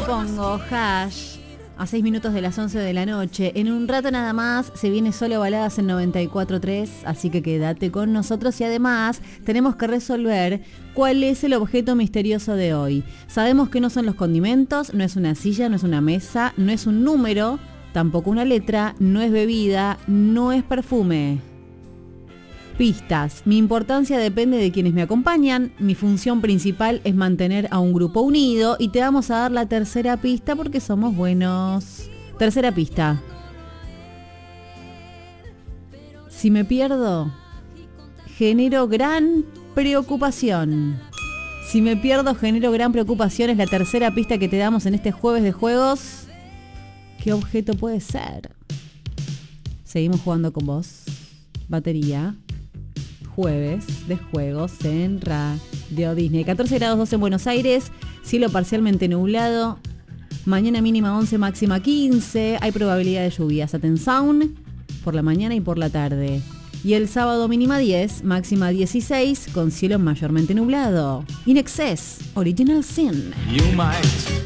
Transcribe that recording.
pongo hash a 6 minutos de las 11 de la noche. En un rato nada más se viene Solo Baladas en 94.3, así que quédate con nosotros y además tenemos que resolver cuál es el objeto misterioso de hoy. Sabemos que no son los condimentos, no es una silla, no es una mesa, no es un número, tampoco una letra, no es bebida, no es perfume. Pistas. Mi importancia depende de quienes me acompañan. Mi función principal es mantener a un grupo unido. Y te vamos a dar la tercera pista porque somos buenos. Tercera pista. Si me pierdo, genero gran preocupación. Si me pierdo, genero gran preocupación. Es la tercera pista que te damos en este jueves de juegos. ¿Qué objeto puede ser? Seguimos jugando con vos. Batería. Jueves de juegos en Radio Disney. 14 grados 2 en Buenos Aires, cielo parcialmente nublado, mañana mínima 11, máxima 15, hay probabilidad de lluvias, atención, por la mañana y por la tarde. Y el sábado mínima 10, máxima 16, con cielo mayormente nublado. In Excess, Original Sin. You might